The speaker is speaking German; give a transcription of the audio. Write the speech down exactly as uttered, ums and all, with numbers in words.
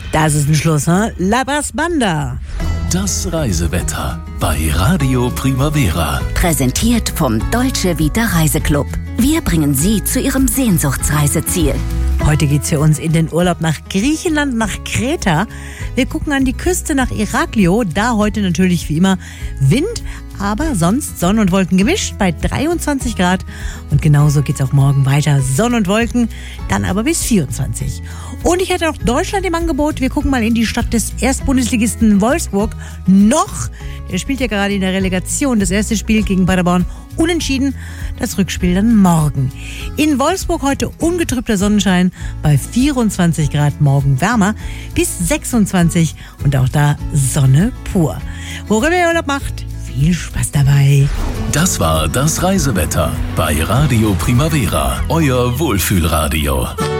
Das ist ein Schluss, hm? La Brass Banda. Das Reisewetter bei Radio Primavera. Präsentiert vom Dolce Vita Reiseclub. Wir bringen Sie zu Ihrem Sehnsuchtsreiseziel. Heute geht's für uns in den Urlaub nach Griechenland, nach Kreta. Wir gucken an die Küste nach Iraklio. Da heute natürlich wie immer Wind, aber sonst Sonne und Wolken gemischt bei dreiundzwanzig Grad. Und genauso geht's auch morgen weiter. Sonne und Wolken, dann aber bis vierundzwanzig. Und ich hätte noch Deutschland im Angebot. Wir gucken mal in die Stadt des Erstbundesligisten Wolfsburg. Noch, der spielt ja gerade in der Relegation. Das erste Spiel gegen Paderborn unentschieden. Das Rückspiel dann morgen. In Wolfsburg heute ungetrübter Sonnenschein bei vierundzwanzig Grad, morgen wärmer bis sechsundzwanzig und auch da Sonne pur. Worüber ihr Urlaub macht, viel Spaß dabei. Das war das Reisewetter bei Radio Primavera, euer Wohlfühlradio.